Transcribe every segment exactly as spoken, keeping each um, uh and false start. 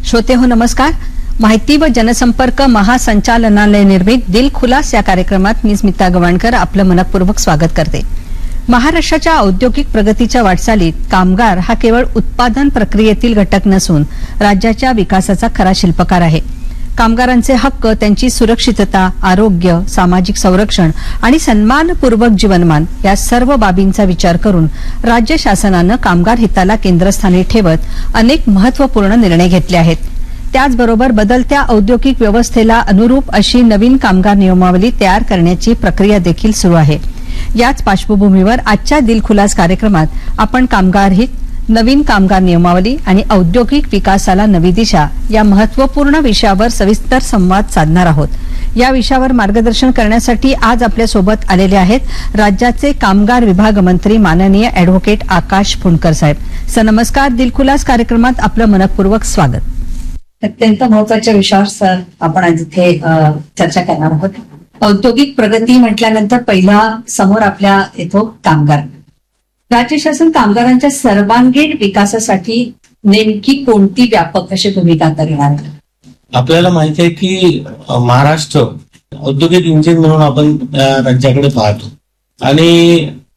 श्रोते हो नमस्कार. माहिती व जनसंपर्क महासंचालनालय निर्मित दिल खुलास या कार्यक्रमात मी स्मिता गवाणकर आपलं मनपूर्वक स्वागत करते. महाराष्ट्राच्या औद्योगिक प्रगतीच्या वाटचालीत कामगार हा केवळ उत्पादन प्रक्रियेतील घटक नसून राज्याच्या विकासाचा खरा शिल्पकार आहे. कामगारांचे हक्क, त्यांची सुरक्षितता, आरोग्य, सामाजिक संरक्षण आणि सन्मानपूर्वक जीवनमान या सर्व बाबींचा विचार करून राज्य शासनानं कामगार हिताला केंद्रस्थानी ठेवत अनेक महत्वपूर्ण निर्णय घेतले आहेत. त्याचबरोबर बदलत्या औद्योगिक व्यवस्थेला अनुरूप अशी नवीन कामगार नियमावली तयार करण्याची प्रक्रिया देखील सुरू आहे. याच पार्श्वभूमीवर आजच्या दिलखुलास कार्यक्रमात आपण कामगार हित, नवीन कामगार नियमावली आणि औद्योगिक विकासाला नवी दिशा या महत्वपूर्ण विषयावर सविस्तर संवाद साधणार आहोत. या विषयावर मार्गदर्शन करण्यासाठी आज आपल्यासोबत आलेले आहेत राज्याचे कामगार विभाग मंत्री माननीय अॅडव्होकेट आकाश फुंडकर साहेब. सर नमस्कार. दिलखुलास कार्यक्रमात आपलं मनपूर्वक स्वागत. अत्यंत महत्वाच्या विषयावर सर आपण आज इथे चर्चा करणार आहोत. औद्योगिक प्रगती म्हटल्यानंतर पहिला समोर आपल्या येतो कामगार. राज्य शासन कामगारांच्या सर्वांगीण विकासासाठी नेमकी कोणती व्यापक अशी भूमिका करणार? आपल्याला माहिती आहे की महाराष्ट्र औद्योगिक इंजिन म्हणून आपण राज्याकडे पाहतो आणि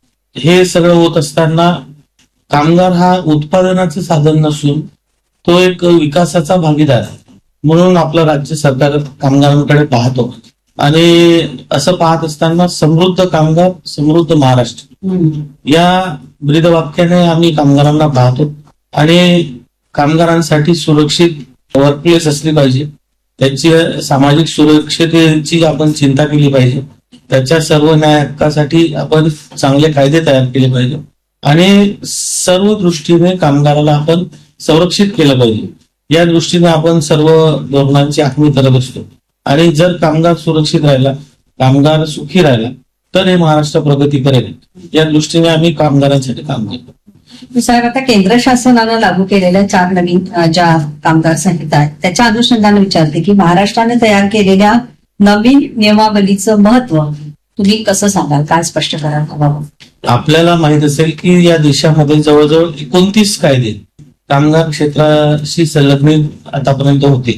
हे सगळं होत असताना कामगार हा उत्पादनाचं साधन नसून तो एक विकासाचा भागीदार आहे. म्हणून आपलं राज्य सरकार कामगारांकडे पाहतो आणि असं पाहत असताना समृद्ध कामगार समृद्ध महाराष्ट्र या ब्रीदवाक्याने आम्ही कामगारांना पाहतो आणि कामगारांसाठी सुरक्षित वर्कप्लेस असली पाहिजे, त्यांची सामाजिक सुरक्षिततेची आपण चिंता केली पाहिजे, त्याच्या सर्व न्याय हक्कासाठी आपण चांगले कायदे तयार केले पाहिजे आणि सर्व दृष्टीने कामगाराला आपण संरक्षित केलं पाहिजे. या दृष्टीने आपण सर्व धोरणांची आखणी करत असतो आणि जर कामगार सुरक्षित राहिला, कामगार सुखी राहिला तर हे महाराष्ट्र प्रगती करेल. या दृष्टीने आम्ही कामगारांसाठी काम करतो. साहेब, आता केंद्र शासनानं लागू केलेल्या चार नवीन ज्या कामगार संहिता आहेत त्याच्या अनुषंगाने विचारते की महाराष्ट्राने तयार केलेल्या नवीन नियमावलीचं महत्व तुम्ही कसं सांगाल, काय स्पष्ट करायला हवं? आपल्याला माहित असेल की या देशामध्ये जवळजवळ एकोणतीस कायदे कामगार क्षेत्राशी संलग्नित आतापर्यंत होते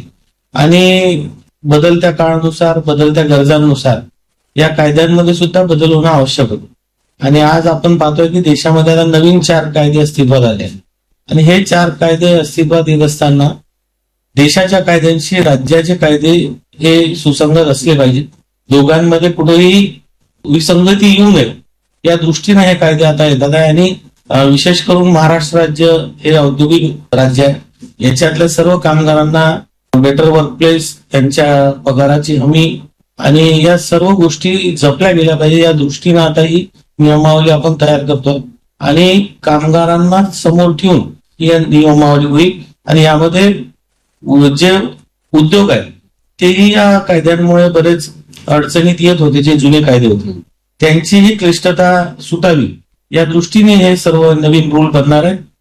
आणि बदलत्या काळानुसार, बदलत्या गरजांनुसार या कायद्यांमध्ये सुद्धा बदल होणं आवश्यक होतं आणि आज आपण पाहतोय की देशामध्ये आता नवीन चार कायदे अस्तित्वात आले आहेत आणि हे चार कायदे अस्तित्वात येत असताना देशाच्या कायद्यांशी राज्याचे कायदे हे सुसंगत असले पाहिजेत. दोघांमध्ये कुठेही विसंगती येऊ नये या दृष्टीने हे कायदे आता येतात आहे आणि विशेष करून महाराष्ट्र राज्य हे औद्योगिक राज्य आहे. याच्यातल्या सर्व कामगारांना बेटर वर्कप्लेस, त्यांच्या पगाराची हमी आणि या सर्व गोष्टी जपल्या गेल्या पाहिजे या दृष्टीने आता ही नियमावली आपण तयार करतो आणि कामगारांना समोर ठेवून ही नियमावली होईल आणि यामध्ये जे उद्योग आहेत तेही या कायद्यांमुळे बरेच अडचणीत येत होते. जे जुने कायदे होते त्यांचीही क्लिष्टता सुटावी या दृष्टीने हे सर्व नवीन रूल बनणार आहे